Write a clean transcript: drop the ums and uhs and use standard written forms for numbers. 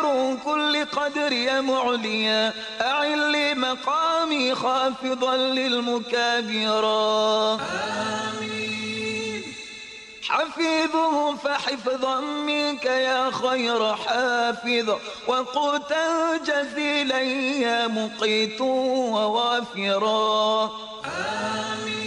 خير كل قدر يا معليا أعل مقامي خافضا للمكابرا حفيظه فحفظا منك يا خير حافظ وقوتا جزيلا يا مقيت ووافرا